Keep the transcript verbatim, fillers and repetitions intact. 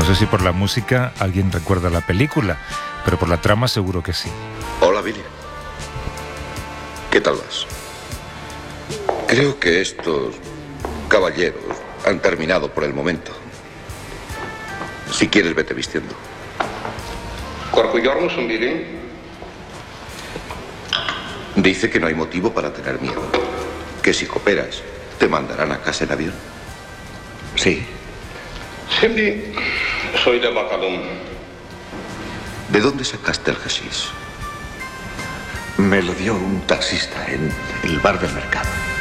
sé si por la música alguien recuerda la película, pero por la trama seguro que sí. Hola, Billy. ¿Qué tal vas? Creo que estos caballeros han terminado por el momento. Si quieres, vete vistiendo. Korkuyor musun Billy? Dice que no hay motivo para tener miedo. Que si cooperas, te mandarán a casa en avión. Sí. Şimdi söyle bakalım. ¿De dónde sacaste el hashish? Me lo dio un taxista en el bar del mercado.